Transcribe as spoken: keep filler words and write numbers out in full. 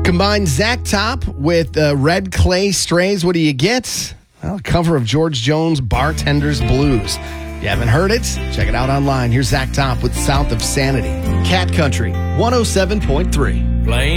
Combine Zach Top with uh, Red Clay Strays. What do you get? Well, a cover of George Jones' Bartender's Blues. If you haven't heard it, check it out online. Here's Zach Top with South of Sanity. Cat Country one oh seven point three. Blame